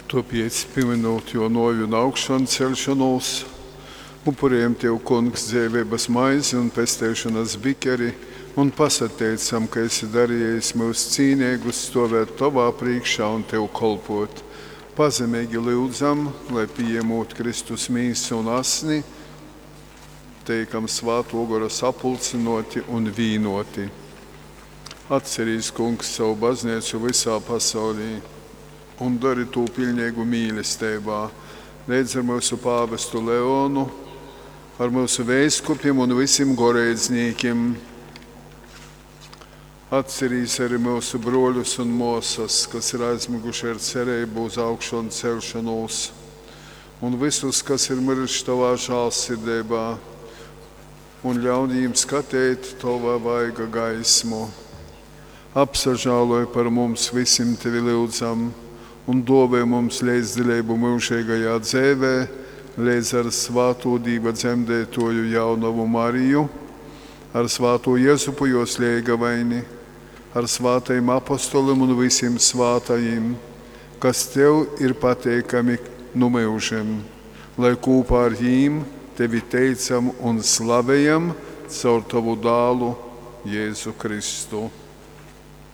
Tāpēc, pieminot jo noju un augšanu celšanos, upurējam Tev, Kungs, dzīvības maizi un pestēšanas bikeri, un pasateicam, ka esi darījis mūs cīnīgus stāvēt Tavā priekšā un Tev kolpot. Pazemīgi lūdzam, lai pieņemot Kristus mīsu un asni, teikam svāto gara sapulcinoti un vīnoti. Atcerīs, Kungs, savu baznīcu visā pasaulī un dari to pilnīgu mīlestībā, līdz ar mūsu pāvestu Leonu, ar mūsu vēskupiem un visiem goreidzniekiem. Atcerīs arī mūsu broļus un mūsas, kas ir aizmiguši ar cerību uz augšu un celšanos, un visus, kas ir miruši Tavā žēlsirdībā, un ļauj viņiem skatīt Tavā vaiga gaismu. Apsažāloj par mums visiem Tevi lūdzam, un dāvā mums līdzdalību mūžīgajā dzīvē, līdz ar svāto Dieva dzemdētoju jaunavu Mariju, ar svāto Jēzupu jos liegavaini, ar svātajiem apostoliem un visiem svātajiem, kas Tev ir pateikami no mūžiem, lai kopā ar viņiem Tevi teicam un slavējam caur Tavu dālu Jēzu Kristu.